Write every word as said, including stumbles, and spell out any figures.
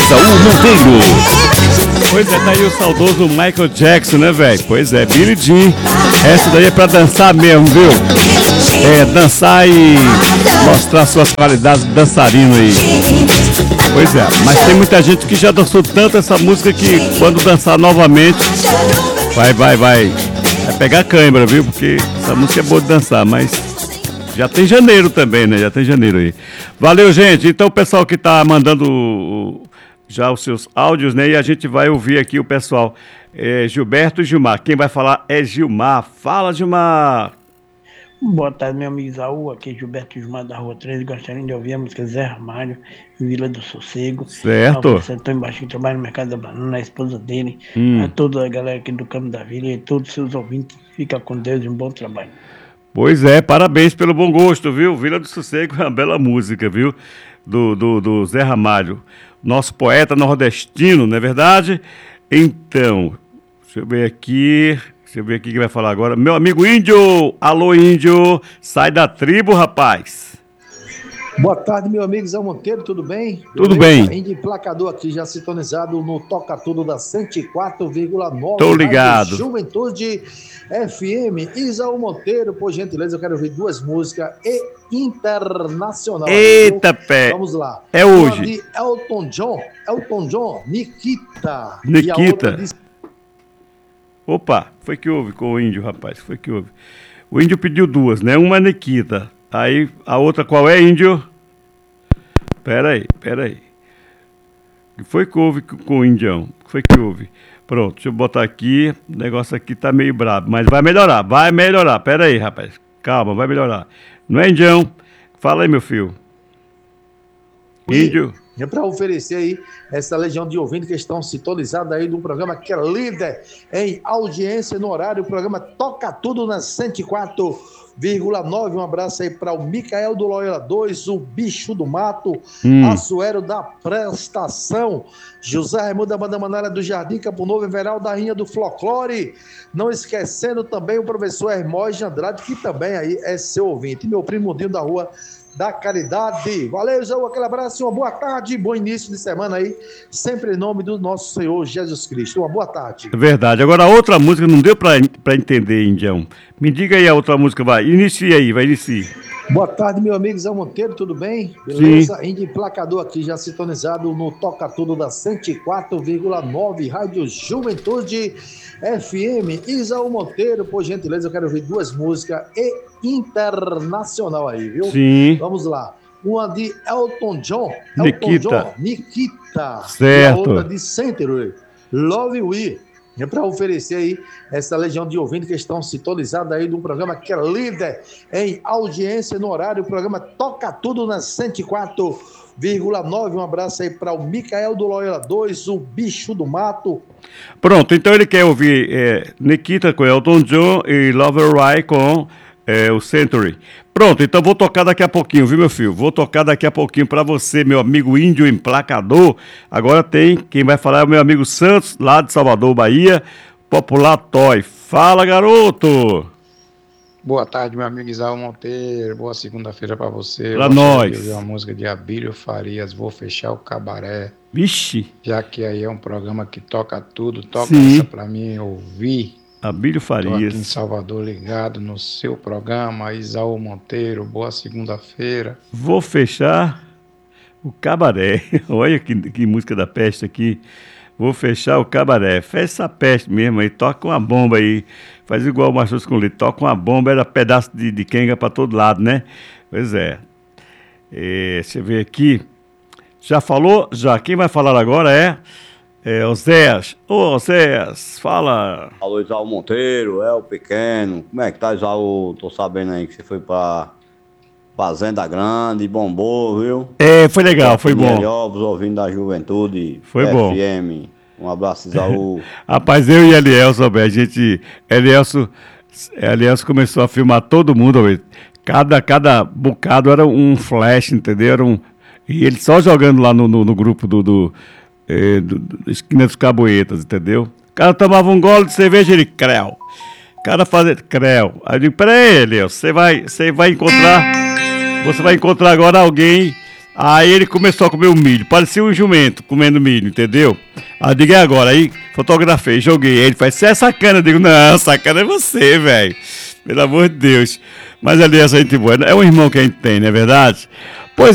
Isaú Monteiro. Pois é, tá aí o saudoso Michael Jackson, né, velho? Pois é, Billie Jean. Essa daí é pra dançar mesmo, viu? É, dançar e mostrar suas qualidades de dançarino aí. Pois é, mas tem muita gente que já dançou tanto essa música que quando dançar novamente, vai, vai, vai, vai pegar cãibra, viu? Porque essa música é boa de dançar, mas já tem janeiro também, né? Já tem janeiro aí. Valeu, gente. Então o pessoal que tá mandando já os seus áudios, né? E a gente vai ouvir aqui o pessoal. É, Gilberto e Gilmar. Quem vai falar é Gilmar. Fala, Gilmar. Boa tarde, meu amigo Isaú. Aqui é Gilberto Gilmar da Rua treze. Gostaria de ouvir a música Zé Ramalho, Vila do Sossego. Certo. Você estou embaixo que trabalha no Mercado da Banana, a esposa dele, Hum. a toda a galera aqui do Campo da Vila e todos os seus ouvintes. Fica com Deus e um bom trabalho. Pois é, parabéns pelo bom gosto, viu? Vila do Sossego é uma bela música, viu? Do, do, do Zé Ramalho, nosso poeta nordestino, não é verdade? Então, deixa eu ver aqui, deixa eu ver aqui quem vai falar agora. Meu amigo Índio, alô Índio, sai da tribo, rapaz. Boa tarde, meu amigo Zé Monteiro, tudo bem? Tudo Beleza? bem. Índio Emplacador aqui, já sintonizado no Toca Tudo da cento e quatro vírgula nove. Tô ligado. Juventude F M. Isaú Monteiro, por gentileza, eu quero ouvir duas músicas e internacional. Eita, pé. Vamos lá. É hoje. Uma de Elton John, Elton John, Nikita. Nikita. E a outra de... Opa, foi que houve com o Índio, rapaz, foi que houve. O Índio pediu duas, né? Uma é Nikita. Aí, a outra qual é, Índio? Pera aí, pera aí. O que foi que houve com o Indião? O que foi que houve? Pronto, deixa eu botar aqui. O negócio aqui tá meio brabo, mas vai melhorar, vai melhorar. Pera aí, rapaz. Calma, vai melhorar. Não é, Indião? Fala aí, meu filho. Índio. É para oferecer aí essa legião de ouvintes que estão sintonizados aí do programa que é líder em audiência no horário. O programa Toca Tudo na cento e quatro vírgula nove. Um abraço aí para o Micael do Loyola dois, o Bicho do Mato, Hum. Assuero da Prestação, José Raimundo da Banda Manara do Jardim Campo Novo, Everaldo da Rainha do Folclore. Não esquecendo também o professor Hermógenes Andrade, que também aí é seu ouvinte. E meu primo Mundinho da Rua da Caridade. Valeu, Zé, aquele abraço, uma boa tarde, bom início de semana aí, sempre em nome do nosso Senhor Jesus Cristo. Uma boa tarde. É verdade. Agora, a outra música não deu pra, pra entender, Indião. Me diga aí a outra música, vai. Inicia aí, vai, inicia. Boa tarde, meu amigo Zé Monteiro, tudo bem? Beleza? Índio Emplacador aqui, já sintonizado no Toca Tudo da cento e quatro vírgula nove, Rádio Juventude F M. Isaú Monteiro, por gentileza, eu quero ouvir duas músicas e internacional aí, viu? Sim. Vamos lá. Uma de Elton John, Elton Nikita. John, Nikita. Certo. E a outra de Century, Love We. É para oferecer aí essa legião de ouvintes que estão sintonizados aí do programa que é líder em audiência no horário. O programa Toca Tudo na cento e quatro vírgula nove. Um abraço aí para o Micael do Loyola dois, o Bicho do Mato. Pronto, então ele quer ouvir é, Nikita com Elton John e Lover Rai com é, o Century. Pronto, então vou tocar daqui a pouquinho, viu, meu filho? Vou tocar daqui a pouquinho para você, meu amigo Índio Emplacador. Agora tem, quem vai falar é o meu amigo Santos, lá de Salvador, Bahia, Popular Toy. Fala, garoto! Boa tarde, meu amigo Isaú Monteiro. Boa segunda-feira para você. Pra nós. Eu uma música de Abílio Farias, Vou Fechar o Cabaré. Vixe! Já que aí é um programa que toca tudo, toca Sim. essa para mim ouvir. Abílio Estou aqui em Farias. Salvador ligado no seu programa, Isaú Monteiro. Boa segunda-feira. Vou fechar o cabaré. Olha que, que música da peste aqui. Vou fechar o cabaré. Fecha essa peste mesmo aí. Toca uma bomba aí. Faz igual o Machos com Leite. Toca uma bomba, era pedaço de, de quenga para todo lado, né? Pois é. é. Deixa eu ver aqui. Já falou? Já. Quem vai falar agora é... É, Oséias. Ô, Oséias, fala. Alô, Isaú Monteiro, é o pequeno. Como é que tá, Isaú? Tô sabendo aí que você foi pra Fazenda Grande, bombou, viu? É, foi legal, foi bom. Ovos, ouvindo da Juventude. Foi bom. F M. Um abraço, Isaú. Rapaz, eu e Elielso, a gente... Elielso, Elielso começou a filmar todo mundo, ó, cada, cada bocado era um flash, entendeu? Era um, e ele só jogando lá no, no, no grupo do... do É, do, do, esquina dos Caboetas, entendeu? O cara tomava um gole de cerveja e ele, creu. O cara fazia, creu. Aí eu digo, peraí, Eliel, você vai, você vai encontrar, você vai encontrar agora alguém, Aí ele começou a comer o milho, parecia um jumento comendo milho, entendeu? Aí eu digo, e agora? Aí fotografei, joguei. Aí ele faz, você é sacana. Eu digo, não, sacana é você, velho. Pelo amor de Deus. Mas ali essa gente boa. É um irmão que a gente tem, não é verdade?